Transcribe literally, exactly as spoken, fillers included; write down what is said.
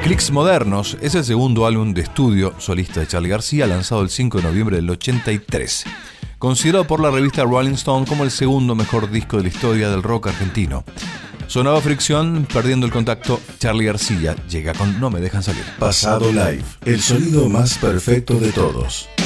Clicks Modernos es el segundo álbum de estudio solista de Charly García, lanzado el cinco de noviembre del ochenta y tres. Considerado por la revista Rolling Stone como el segundo mejor disco de la historia del rock argentino. Sonaba Fricción, Perdiendo el Contacto. Charly García llega con No me dejan salir. Pasado Live, el sonido más perfecto de todos.